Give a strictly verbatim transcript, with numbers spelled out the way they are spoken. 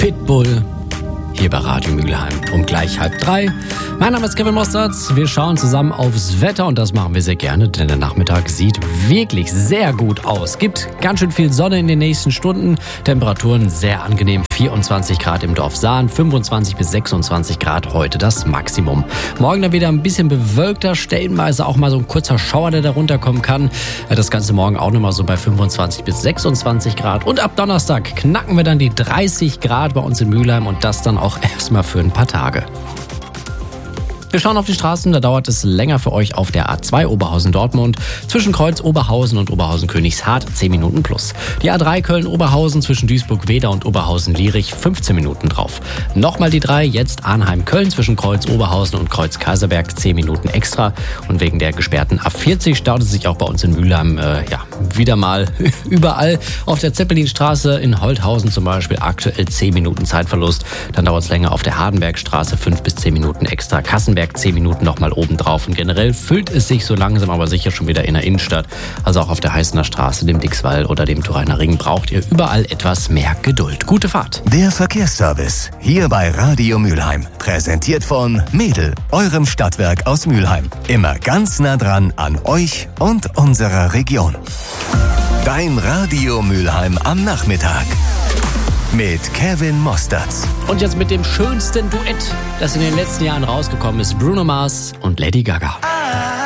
Pitbull hier bei Radio Mülheim um gleich halb drei. Mein Name ist Kevin Mosterz. Wir schauen zusammen aufs Wetter und das machen wir sehr gerne, denn der Nachmittag sieht wirklich sehr gut aus. Gibt ganz schön viel Sonne in den nächsten Stunden. Temperaturen sehr angenehm. vierundzwanzig Grad im Dorf Sahn, fünfundzwanzig bis sechsundzwanzig Grad heute das Maximum. Morgen dann wieder ein bisschen bewölkter, stellenweise auch mal so ein kurzer Schauer, der da runterkommen kann. Das Ganze morgen auch nochmal so bei fünfundzwanzig bis sechsundzwanzig Grad. Und ab Donnerstag knacken wir dann die dreißig Grad bei uns in Mülheim und das dann auch erstmal für ein paar Tage. Wir schauen auf die Straßen, da dauert es länger für euch auf der A zwei Oberhausen-Dortmund. Zwischen Kreuz Oberhausen und Oberhausen-Königshardt zehn Minuten plus. Die A drei Köln-Oberhausen zwischen Duisburg-Weder und Oberhausen-Lierich fünfzehn Minuten drauf. Nochmal die drei, jetzt Arnheim-Köln zwischen Kreuz Oberhausen und Kreuz Kaiserberg zehn Minuten extra. Und wegen der gesperrten A vierzig staut es sich auch bei uns in Mülheim äh, ja, wieder mal überall. Auf der Zeppelinstraße in Holthausen zum Beispiel aktuell zehn Minuten Zeitverlust. Dann dauert es länger auf der Hardenbergstraße fünf bis zehn Minuten extra. Kassenberg zehn Minuten nochmal oben drauf und generell füllt es sich so langsam aber sicher schon wieder in der Innenstadt. Also auch auf der Heißener Straße, dem Dixwall oder dem Turiner Ring braucht ihr überall etwas mehr Geduld. Gute Fahrt. Der Verkehrsservice hier bei Radio Mülheim. Präsentiert von Mädel, eurem Stadtwerk aus Mülheim. Immer ganz nah dran an euch und unserer Region. Dein Radio Mülheim am Nachmittag. Mit Kevin Mosterz. Und jetzt mit dem schönsten Duett, das in den letzten Jahren rausgekommen ist, Bruno Mars und Lady Gaga.